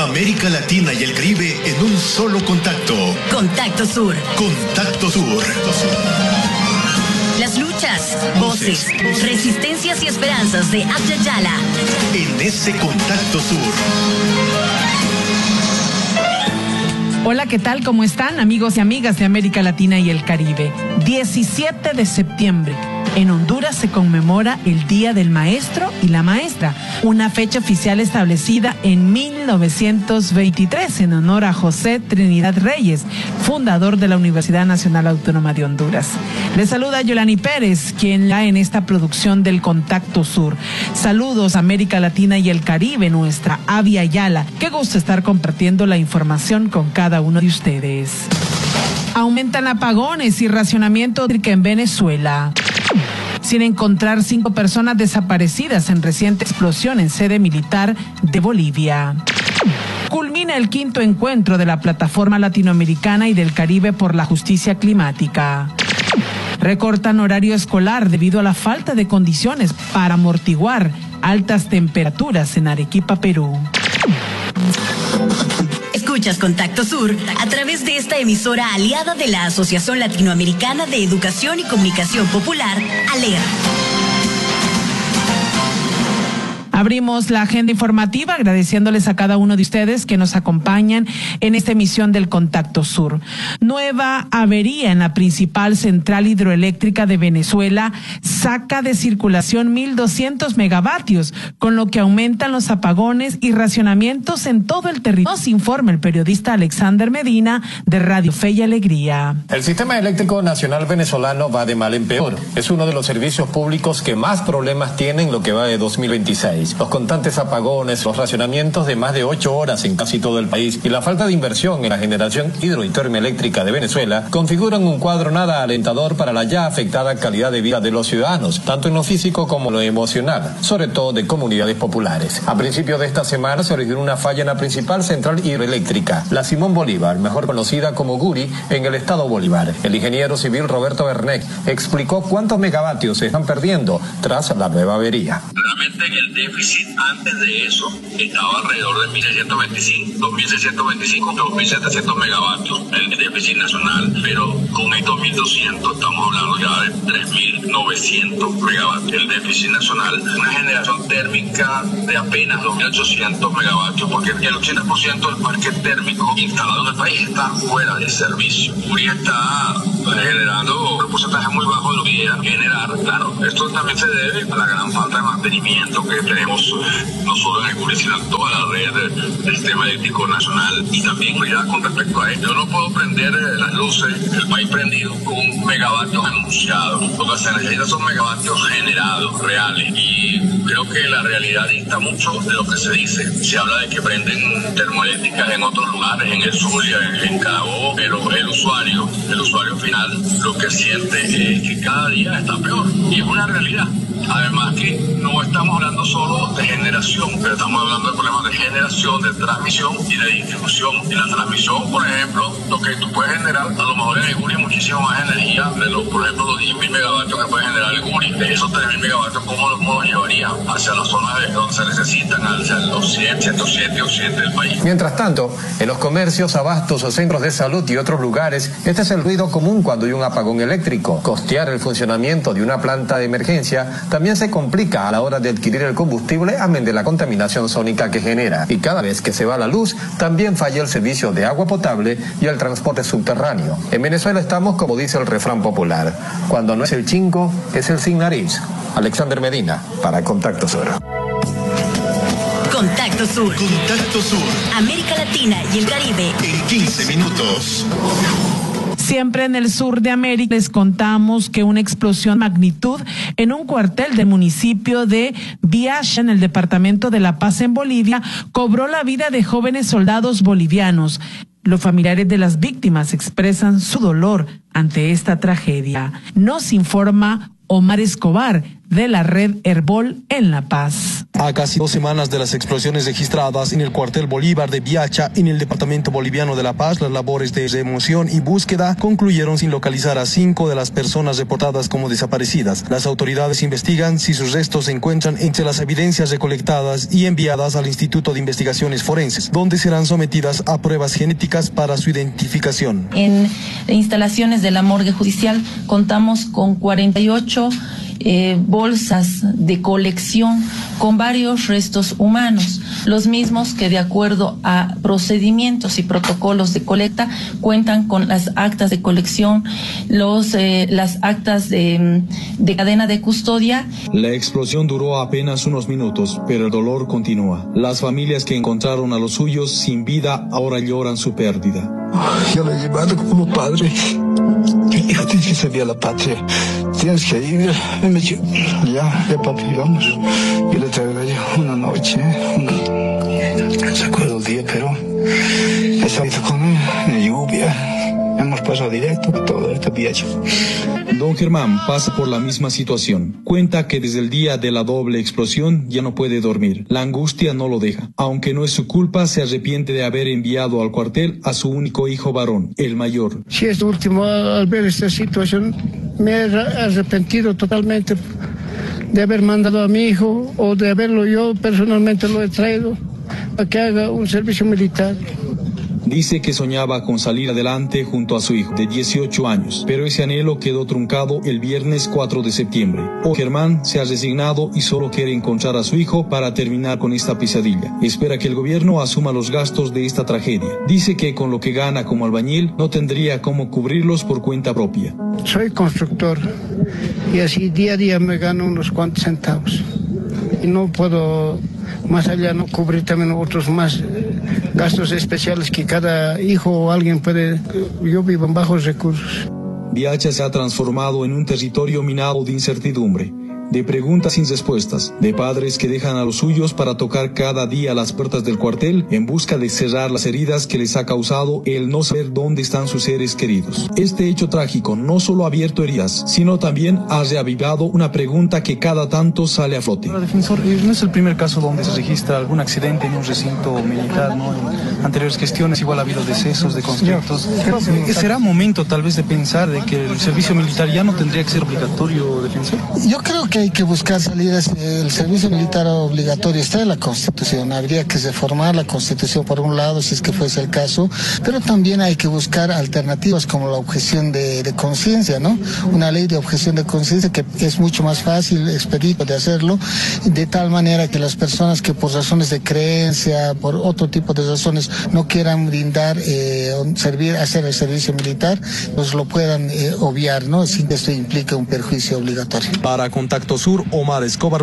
América Latina y el Caribe en un solo contacto. Contacto Sur. Contacto Sur. Las luchas, voces, resistencias y esperanzas de Abya Yala. En ese Contacto Sur. Hola, ¿qué tal? ¿Cómo están, amigos y amigas de América Latina y el Caribe? 17 de septiembre. En Honduras se conmemora el Día del Maestro y la Maestra, una fecha oficial establecida en 1923 en honor a José Trinidad Reyes, fundador de la Universidad Nacional Autónoma de Honduras. Les saluda Yolani Pérez, quien la en esta producción del Contacto Sur. Saludos, América Latina y el Caribe, nuestra Abya Yala. Qué gusto estar compartiendo la información con cada uno de ustedes. Aumentan apagones y racionamiento en Venezuela. Sin encontrar 5 personas desaparecidas en reciente explosión en sede militar de Bolivia. Culmina el 5º encuentro de la Plataforma Latinoamericana y del Caribe por la Justicia Climática. Recortan horario escolar debido a la falta de condiciones para amortiguar altas temperaturas en Arequipa, Perú. Escuchas Contacto Sur a través de esta emisora aliada de la Asociación Latinoamericana de Educación y Comunicación Popular, ALER. Abrimos la agenda informativa agradeciéndoles a cada uno de ustedes que nos acompañan en esta emisión del Contacto Sur. Nueva avería en la principal central hidroeléctrica de Venezuela saca de circulación 1.200 megavatios, con lo que aumentan los apagones y racionamientos en todo el territorio. Nos informa el periodista Alexander Medina de Radio Fe y Alegría. El sistema eléctrico nacional venezolano va de mal en peor. Es uno de los servicios públicos que más problemas tiene en lo que va de 2026. Los constantes apagones, los racionamientos de más de 8 horas en casi todo el país y la falta de inversión en la generación hidro y termoeléctrica de Venezuela configuran un cuadro nada alentador para la ya afectada calidad de vida de los ciudadanos, tanto en lo físico como en lo emocional, sobre todo de comunidades populares. A principios de esta semana se originó una falla en la principal central hidroeléctrica, la Simón Bolívar, mejor conocida como Guri, en el estado Bolívar. El ingeniero civil Roberto Bernet explicó cuántos megavatios se están perdiendo tras la nueva avería. Realmente el déficit antes de eso estaba alrededor de 1.625, 2.700 megavatios el déficit nacional, pero con estos 1.200 estamos hablando ya de 3.900 megavatios. El déficit nacional, una generación térmica de apenas 2.800 megavatios, porque el 80% del parque térmico instalado en el país está fuera de servicio. Uri está generando un porcentaje muy bajo de lo que quiera generar. Claro, esto también se debe a la gran falta de mantenimiento que tenemos no solo en el Curi, sino en toda la red del sistema eléctrico nacional y también ya con respecto a esto. Yo no puedo prender las luces, el país prendido con megavatios anunciados. Lo que se necesita son megavatios generados, reales. Y creo que la realidad dista mucho de lo que se dice. Se habla de que prenden termoeléctricas en otros lugares, en el Zulia, en Carabobo, pero el usuario final lo que siente es que cada día está peor. Y es una realidad. Además que no estamos hablando solo de generación, pero estamos hablando de problemas de generación, de transmisión y de distribución. En la transmisión, por ejemplo, lo que tú puedes generar, a lo mejor en el Guri muchísimo más energía de por ejemplo, los 10.000 megavatios que puede generar el Guri. De esos 3.000 megavatios, ¿cómo los llevaría hacia las zonas donde se necesitan, hacia los 100, 107 o 100 del país? Mientras tanto, en los comercios, abastos o centros de salud y otros lugares, este es el ruido común cuando hay un apagón eléctrico. Costear el funcionamiento de una planta de emergencia también se complica a la hora de adquirir el combustible, amén de la contaminación sónica que genera. Y cada vez que se va la luz, también falla el servicio de agua potable y el transporte subterráneo. En Venezuela estamos, como dice el refrán popular, cuando no es el chingo, es el sin nariz. Alexander Medina, para Contacto Sur. Contacto Sur. Contacto Sur. América Latina y el Caribe. En 15 minutos. Siempre en el sur de América les contamos que una explosión de magnitud en un cuartel del municipio de Viacha, en el departamento de La Paz, en Bolivia, cobró la vida de jóvenes soldados bolivianos. Los familiares de las víctimas expresan su dolor ante esta tragedia. Nos informa Omar Escobar de la red Herbol en La Paz. A casi 2 semanas de las explosiones registradas en el cuartel Bolívar de Biacha, en el departamento boliviano de La Paz, las labores de remoción y búsqueda concluyeron sin localizar a 5 de las personas reportadas como desaparecidas. Las autoridades investigan si sus restos se encuentran entre las evidencias recolectadas y enviadas al Instituto de Investigaciones Forenses, donde serán sometidas a pruebas genéticas para su identificación. En instalaciones de la morgue judicial contamos con 48 bolsas de colección con varios restos humanos, los mismos que de acuerdo a procedimientos y protocolos de colecta cuentan con las actas de colección, las actas de cadena de custodia. La explosión duró apenas unos minutos, pero el dolor continúa. Las familias que encontraron a los suyos sin vida ahora lloran su pérdida. Yo lo he llevado como padre. Hijo, tienes que servir a la patria. Tienes que ir. Ya, papi, vamos. Yo le traigo una noche. No se acuerda el día, pero he salido con lluvia. Hemos pasado directo todo este viaje. Don Germán pasa por la misma situación. Cuenta que desde el día de la doble explosión ya no puede dormir. La angustia no lo deja. Aunque no es su culpa, se arrepiente de haber enviado al cuartel a su único hijo varón, el mayor. Sí, es último, al ver esta situación, me he arrepentido totalmente de haber mandado a mi hijo o de haberlo yo personalmente lo he traído a que haga un servicio militar. Dice que soñaba con salir adelante junto a su hijo de 18 años, pero ese anhelo quedó truncado el viernes 4 de septiembre. Hoy Germán se ha resignado y solo quiere encontrar a su hijo para terminar con esta pesadilla. Espera que el gobierno asuma los gastos de esta tragedia. Dice que con lo que gana como albañil no tendría cómo cubrirlos por cuenta propia. Soy constructor y así día a día me gano unos cuantos centavos. Y no puedo más allá no cubrir también otros más gastos especiales que cada hijo o alguien puede. Yo vivo en bajos recursos. Biacha se ha transformado en un territorio minado de incertidumbre, de preguntas sin respuestas, de padres que dejan a los suyos para tocar cada día las puertas del cuartel en busca de cerrar las heridas que les ha causado el no saber dónde están sus seres queridos. Este hecho trágico no solo ha abierto heridas, sino también ha reavivado una pregunta que cada tanto sale a flote. Defensor, no es el primer caso donde se registra algún accidente en un recinto militar, ¿no? En anteriores gestiones igual ha habido decesos de conscriptos. ¿Será momento tal vez de pensar de que el servicio militar ya no tendría que ser obligatorio, defensor? Yo creo que hay que buscar salidas. El servicio militar obligatorio está en la Constitución. Habría que reformar la Constitución por un lado, si es que fuese el caso, pero también hay que buscar alternativas como la objeción de conciencia, ¿no? Una ley de objeción de conciencia que es mucho más fácil, expedito de hacerlo, de tal manera que las personas que por razones de creencia, por otro tipo de razones, no quieran brindar, hacer el servicio militar, pues lo puedan obviar, ¿no? Sin que esto implique un perjuicio obligatorio. Para Contacto Sur, Omar Escobar.